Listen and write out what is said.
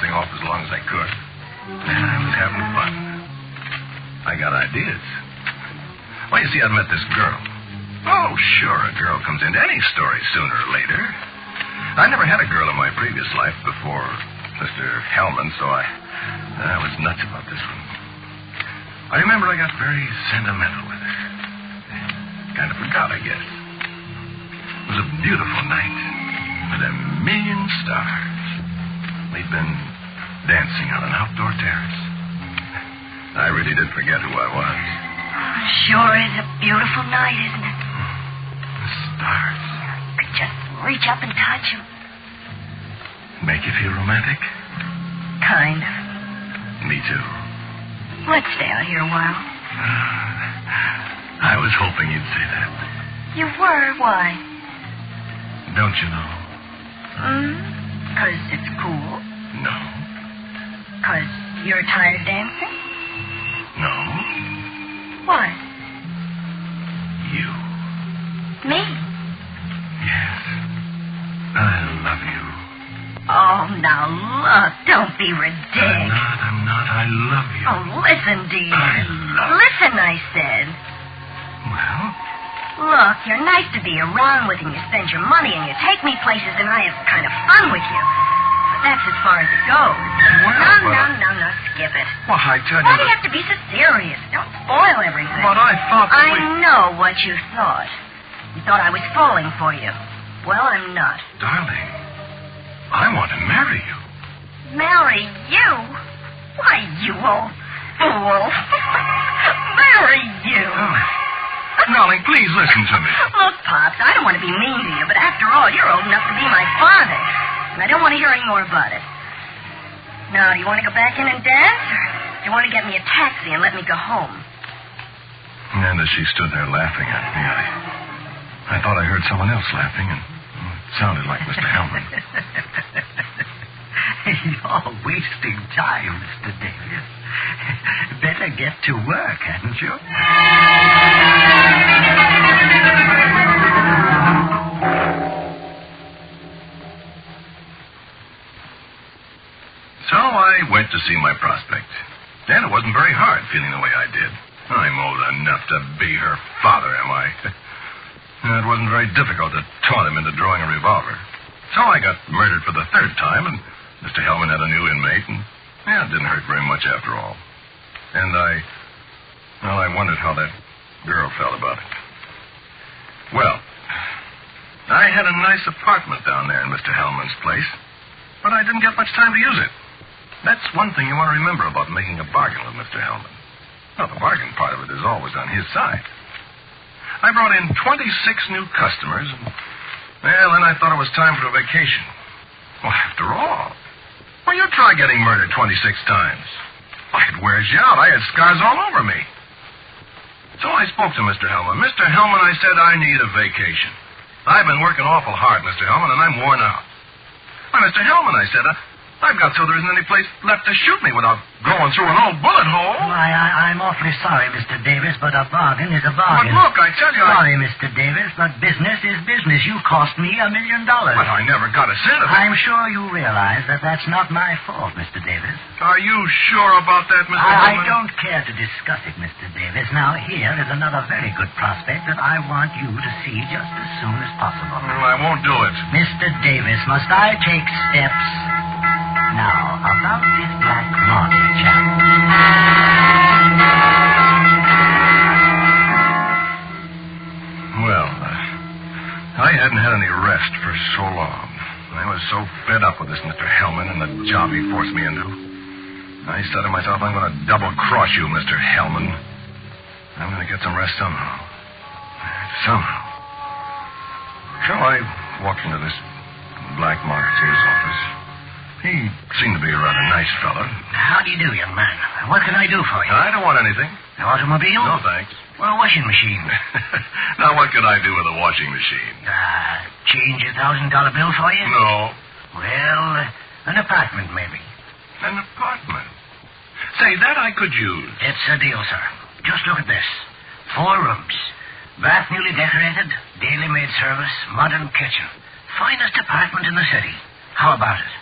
thing off as long as I could. And I was having fun. I got ideas. Well, you see, I'd met this girl. Oh, sure, a girl comes into any story sooner or later. I never had a girl in my previous life before Mr. Hellman, so I was nuts about this one. I remember I got very sentimental with her. Kind of forgot, I guess. It was a beautiful night with a million stars. We'd been dancing on an outdoor terrace. I really did forget who I was. Sure is a beautiful night, isn't it? The stars. You could just reach up and touch them. Make you feel romantic? Kind of. Me too. Let's stay out here a while. I was hoping you'd say that. You were? Why? Don't you know? 'Cause it's cool? No. 'Cause you're tired dancing? No. What? You. Me? Yes. I love you. Oh, now look, don't be ridiculous. I'm not. I love you. Oh, listen, dear. I love you. Listen, I said. Well? Look, you're nice to be around with, and you spend your money, and you take me places, and I have kind of fun with you. But that's as far as it goes. Well, No, skip it. Well, I tell you... Why do you have to be so serious? Don't spoil everything. But I thought that I know what you thought. You thought I was falling for you. Well, I'm not. Darling, I want to marry you. Marry you? Why, you old fool. Marry you. Darling, please listen to me. Look, Pops, I don't want to be mean to you, but after all, you're old enough to be my father. And I don't want to hear any more about it. Now, do you want to go back in and dance, or do you want to get me a taxi and let me go home? And as she stood there laughing at me, I thought I heard someone else laughing, and it sounded like Mr. Hellman. You're wasting time, Mr. Davis. Better get to work, hadn't you? So I went to see my prospect. And it wasn't very hard feeling the way I did. I'm old enough to be her father, am I? It wasn't very difficult to taunt him into drawing a revolver. So I got murdered for the third time, and Mr. Hellman had a new inmate, and it didn't hurt very much after all. And I wondered how that girl felt about it. Well, I had a nice apartment down there in Mr. Hellman's place, but I didn't get much time to use it. That's one thing you want to remember about making a bargain with Mr. Hellman. Well, the bargain part of it is always on his side. I brought in 26 new customers, and, well, then I thought it was time for a vacation. Well, after all, you try getting murdered 26 times. Why, it wears you out. I had scars all over me. So I spoke to Mr. Hellman. Mr. Hellman, I said, I need a vacation. I've been working awful hard, Mr. Hellman, and I'm worn out. Why, Mr. Hellman, I said, I've got so there isn't any place left to shoot me without going through an old bullet hole. Why, I'm awfully sorry, Mr. Davis, but a bargain is a bargain. But look, I tell you... Sorry, Mr. Davis, but business is business. You cost me $1 million. But I never got a cent of it. I'm sure you realize that that's not my fault, Mr. Davis. Are you sure about that, Mr. I Hellman? don't care to discuss it, Mr. Davis. Now, here is another very good prospect that I want you to see just as soon as possible. Well, I won't do it. Mr. Davis, must I take steps? Now, about this Black Marty chap. Well, I hadn't had any rest for so long. I was so fed up with this Mr. Hellman and the job he forced me into. I said to myself, I'm going to double-cross you, Mr. Hellman. I'm going to get some rest somehow. Somehow. So I walked into this Black Marty's office. He seemed to be a rather nice fellow. How do you do, young man? What can I do for you? I don't want anything. An automobile? No, thanks. Well, a washing machine. Now, what could I do with a washing machine? Change a $1,000 bill for you? No. Well, an apartment, maybe. An apartment? Say, that I could use. It's a deal, sir. Just look at this. 4 rooms. Bath newly decorated, daily maid service, modern kitchen. Finest apartment in the city. How about it?